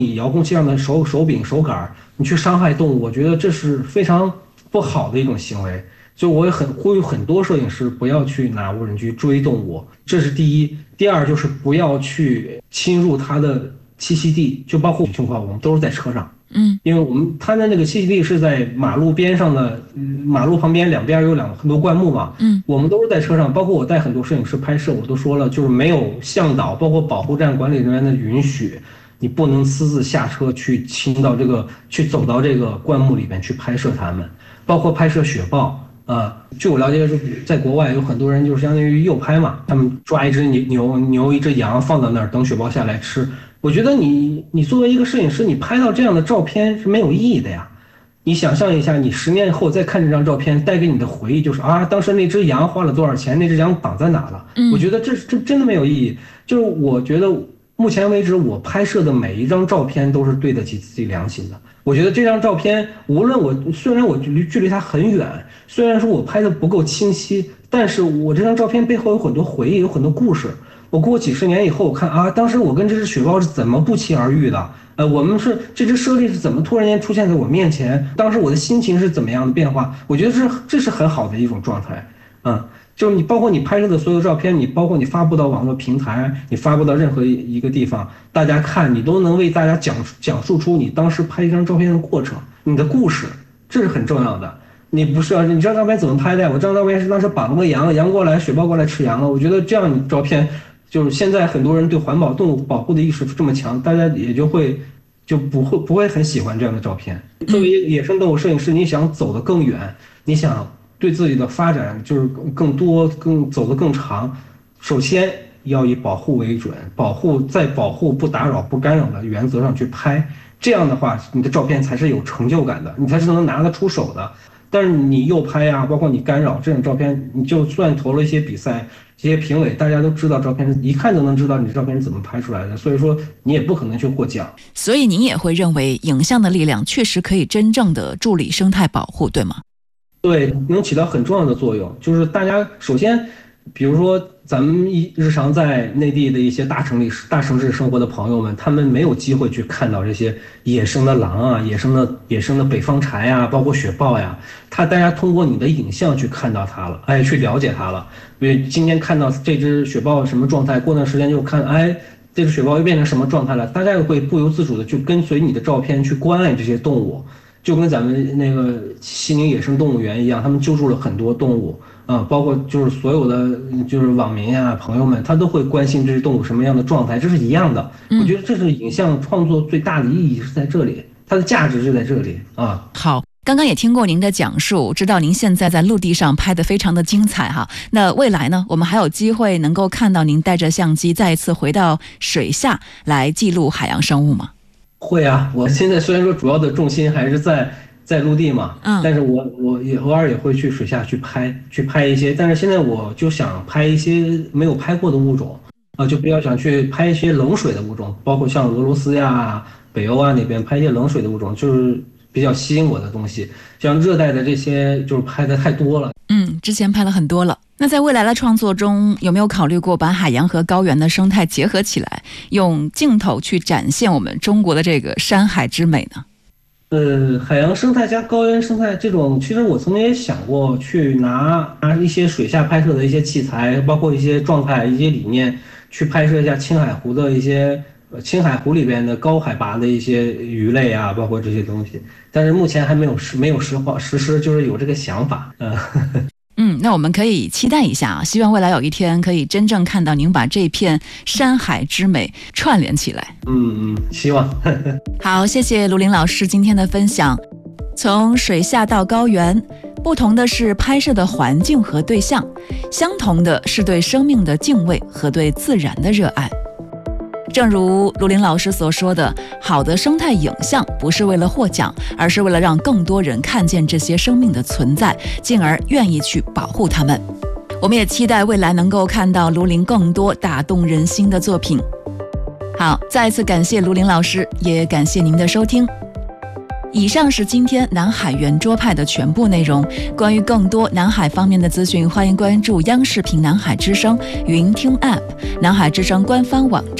你遥控器上的手柄、手杆，你去伤害动物，我觉得这是非常不好的一种行为。就我也很呼吁很多摄影师不要去拿无人机追动物，这是第一。第二就是不要去侵入它的栖息地，就包括情况，我们都是在车上。因为它的那个栖息地是在马路边上的，马路旁边两边有很多灌木嘛。我们都是在车上，包括我带很多摄影师拍摄，我都说了，就是没有向导，包括保护站管理人员的允许，你不能私自下车去走到这个灌木里面去拍摄它们，包括拍摄雪豹。据我了解，在国外有很多人就是相当于诱拍嘛，他们抓一只牛一只羊放到那儿等雪豹下来吃。我觉得你作为一个摄影师，你拍到这样的照片是没有意义的呀。你想象一下，你10年后再看这张照片，带给你的回忆就是当时那只羊花了多少钱，那只羊绑在哪了。我觉得这真的没有意义。就是我觉得目前为止我拍摄的每一张照片都是对得起自己良心的。我觉得这张照片，虽然我距离它很远，虽然说我拍的不够清晰，但是我这张照片背后有很多回忆，有很多故事。我过几十年以后，我看当时我跟这只雪豹是怎么不期而遇的，这只猞猁是怎么突然间出现在我面前，当时我的心情是怎么样的变化，我觉得这是很好的一种状态。就是包括你拍摄的所有照片，包括你发布到网络平台，你发布到任何一个地方，大家看你都能为大家讲述出你当时拍一张照片的过程，你的故事，这是很重要的。你不是你这张照片怎么拍的？我这张照片是当时绑了个羊过来，雪豹过来吃羊了。我觉得这样你照片，就是现在很多人对环保动物保护的意识这么强，大家也就不会很喜欢这样的照片。作为野生动物摄影师，你想走得更远，你想对自己的发展就是更多走得更长，首先要以保护为准，在保护不打扰不干扰的原则上去拍，这样的话你的照片才是有成就感的，你才是能拿得出手的。但是你诱拍包括你干扰这种照片，你就算投了一些比赛，这些评委大家都知道照片是一看就能知道你的照片是怎么拍出来的，所以说你也不可能去获奖。 所以您也会认为影像的力量确实可以真正的助力生态保护，对吗？ 对，能起到很重要的作用。就是大家首先，比如说咱们日常在内地的一些大城市生活的朋友们，他们没有机会去看到这些野生的狼野生的北方柴包括雪豹大家通过你的影像去看到它了，去了解它了。因为今天看到这只雪豹什么状态，过段时间就看这只雪豹又变成什么状态了，大家也会不由自主的去跟随你的照片去关爱这些动物。就跟咱们那个西宁野生动物园一样，他们救助了很多动物包括就是所有的就是网民朋友们，他都会关心这些动物什么样的状态，这是一样的。我觉得这是影像创作最大的意义是在这里，它的价值是在这里好，刚刚也听过您的讲述，知道您现在在陆地上拍得非常的精彩哈。那未来呢，我们还有机会能够看到您带着相机再一次回到水下来记录海洋生物吗？ 会我现在虽然说主要的重心还是在陆地嘛，但是我也偶尔也会去水下去拍一些，但是现在我就想拍一些没有拍过的物种就比较想去拍一些冷水的物种，包括像俄罗斯北欧那边拍一些冷水的物种，就是比较吸引我的东西。像热带的这些就是拍的太多了， 之前拍了很多了。那在未来的创作中，有没有考虑过把海洋和高原的生态结合起来，用镜头去展现我们中国的这个山海之美呢？ 海洋生态加高原生态这种，其实我曾经也想过去拿一些水下拍摄的一些器材，包括一些状态、一些理念，去拍摄一下青海湖的一些青海湖里边的高海拔的一些鱼类包括这些东西。但是目前还没有实施，就是有这个想法。 那我们可以期待一下希望未来有一天可以真正看到您把这片山海之美串联起来。 希望。 好，谢谢卢林老师今天的分享。从水下到高原，不同的是拍摄的环境和对象，相同的是对生命的敬畏和对自然的热爱。正如卢林老师所说的，好的生态影像不是为了获奖，而是为了让更多人看见这些生命的存在，进而愿意去保护它们。我们也期待未来能够看到卢林更多打动人心的作品。好，再一次感谢卢林老师，也感谢您的收听。以上是今天南海圆桌派的全部内容。关于更多南海方面的资讯，欢迎关注央视频南海之声云听 App、南海之声官方网站。